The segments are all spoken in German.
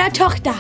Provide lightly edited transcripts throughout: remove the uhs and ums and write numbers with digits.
meiner Tochter.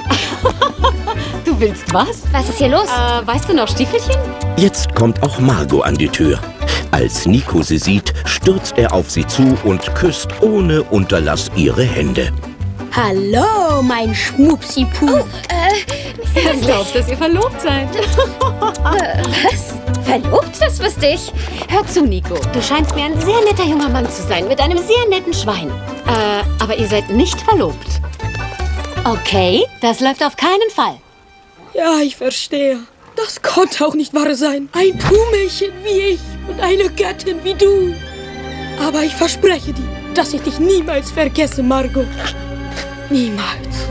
Du willst was? Was ist hier los? Weißt du noch Stiefelchen? Jetzt kommt auch Margot an die Tür. Als Nico sie sieht, stürzt er auf sie zu und küsst ohne Unterlass ihre Hände. Hallo, mein Schmupsi-Puh. Ich glaube, dass ihr verlobt seid. Was? Verlobt? Das wusste ich. Hör zu, Nico. Du scheinst mir ein sehr netter junger Mann zu sein, mit einem sehr netten Schwein. Aber ihr seid nicht verlobt. Okay, das läuft auf keinen Fall. Ja, ich verstehe. Das konnte auch nicht wahr sein. Ein Kuhmädchen wie ich und eine Göttin wie du. Aber ich verspreche dir, dass ich dich niemals vergesse, Margot. Niemals.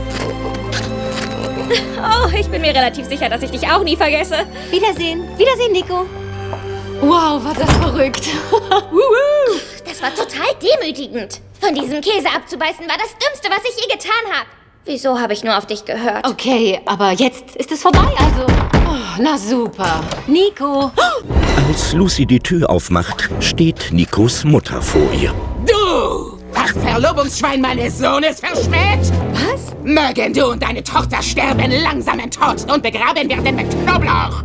Oh, ich bin mir relativ sicher, dass ich dich auch nie vergesse. Wiedersehen. Wiedersehen, Nico. Wow, war das verrückt. Das war total demütigend. Von diesem Käse abzubeißen war das Dümmste, was ich je getan habe. Wieso habe ich nur auf dich gehört? Okay, aber jetzt ist es vorbei, also. Oh, na super. Nico. Als Lucy die Tür aufmacht, steht Nikos Mutter vor ihr. Du! Das Verlobungsschwein meines Sohnes verschmäht! Was? Mögen du und deine Tochter sterben langsamen Tod und begraben werden mit Knoblauch!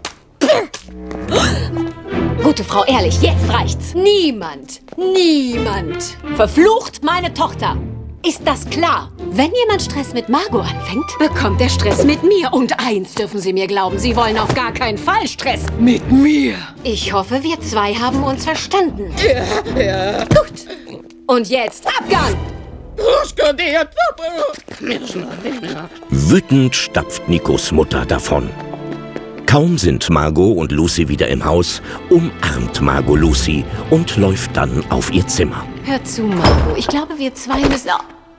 Gute Frau, ehrlich, jetzt reicht's. Niemand verflucht meine Tochter. Ist das klar? Wenn jemand Stress mit Margot anfängt, bekommt er Stress mit mir. Und eins dürfen Sie mir glauben, Sie wollen auf gar keinen Fall Stress mit mir. Ich hoffe, wir zwei haben uns verstanden. Ja. Gut. Und jetzt Abgang! Wütend stapft Nikos Mutter davon. Kaum sind Margot und Lucy wieder im Haus, umarmt Margot Lucy und läuft dann auf ihr Zimmer. Hör zu, Margot. Ich glaube, wir zwei müssen...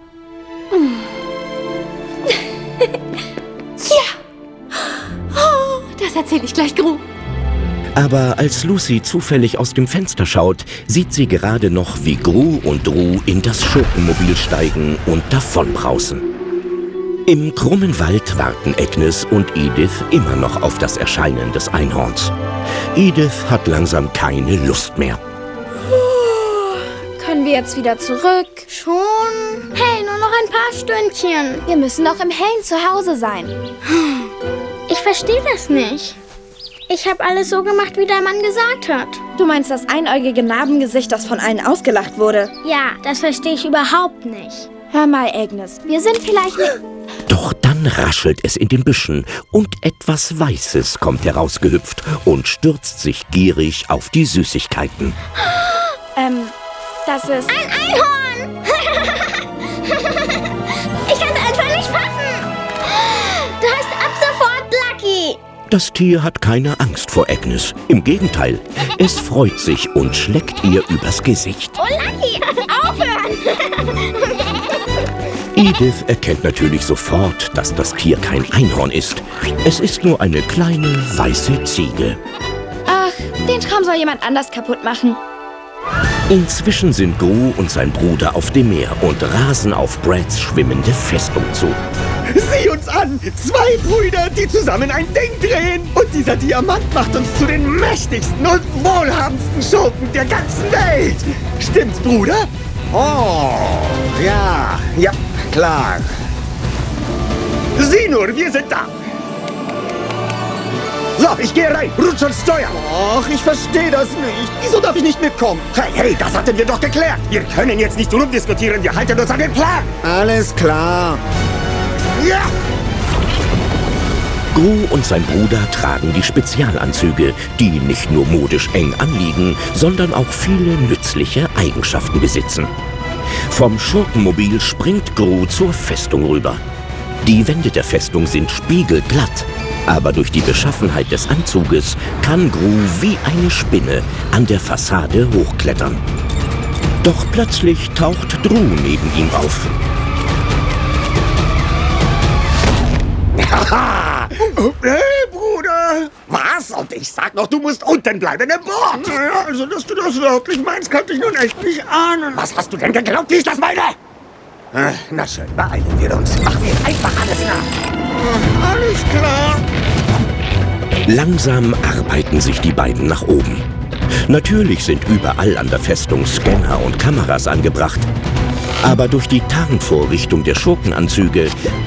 Ja! Oh, das erzähle ich gleich Gru. Aber als Lucy zufällig aus dem Fenster schaut, sieht sie gerade noch, wie Gru und Dru in das Schurkenmobil steigen und davonbrausen. Im krummen Wald warten Agnes und Edith immer noch auf das Erscheinen des Einhorns. Edith hat langsam keine Lust mehr. Können wir jetzt wieder zurück? Schon? Hey, nur noch ein paar Stündchen. Wir müssen noch im Hellen zu Hause sein. Ich verstehe das nicht. Ich habe alles so gemacht, wie der Mann gesagt hat. Du meinst das einäugige Narbengesicht, das von allen ausgelacht wurde? Ja, das verstehe ich überhaupt nicht. Hör mal, Agnes, wir sind vielleicht nicht... Doch dann raschelt es in den Büschen und etwas Weißes kommt herausgehüpft und stürzt sich gierig auf die Süßigkeiten. Das ist... Ein Einhorn! Ich kann es einfach nicht fassen. Du heißt ab sofort Lucky. Das Tier hat keine Angst vor Agnes. Im Gegenteil, es freut sich und schleckt ihr übers Gesicht. Oh, Lucky, aufhören! Edith erkennt natürlich sofort, dass das Tier kein Einhorn ist. Es ist nur eine kleine, weiße Ziege. Ach, den Traum soll jemand anders kaputt machen. Inzwischen sind Gru und sein Bruder auf dem Meer und rasen auf Brads schwimmende Festung zu. Sieh uns an! Zwei Brüder, die zusammen ein Ding drehen. Und dieser Diamant macht uns zu den mächtigsten und wohlhabendsten Schurken der ganzen Welt. Stimmt's, Bruder? Oh, ja, klar. Sieh nur, wir sind da. So, ich gehe rein. Rutsch ans Steuer. Ach, ich verstehe das nicht. Wieso darf ich nicht mitkommen? Hey, das hatten wir doch geklärt. Wir können jetzt nicht rumdiskutieren. Wir halten uns an den Plan. Alles klar. Ja! Gru und sein Bruder tragen die Spezialanzüge, die nicht nur modisch eng anliegen, sondern auch viele nützliche Eigenschaften besitzen. Vom Schurkenmobil springt Gru zur Festung rüber. Die Wände der Festung sind spiegelglatt, aber durch die Beschaffenheit des Anzuges kann Gru wie eine Spinne an der Fassade hochklettern. Doch plötzlich taucht Dru neben ihm auf. Haha! Hey, Bruder! Was? Und ich sag noch, du musst unten bleiben im Boot! Naja, also, dass du das wörtlich meinst, kannte ich nun echt nicht ahnen. Was hast du denn geglaubt, wie ich das meine? Na schön, beeilen wir uns. Machen wir einfach alles nach. Alles klar. Langsam arbeiten sich die beiden nach oben. Natürlich sind überall an der Festung Scanner und Kameras angebracht. Aber durch die Tarnvorrichtung der Schurkenanzüge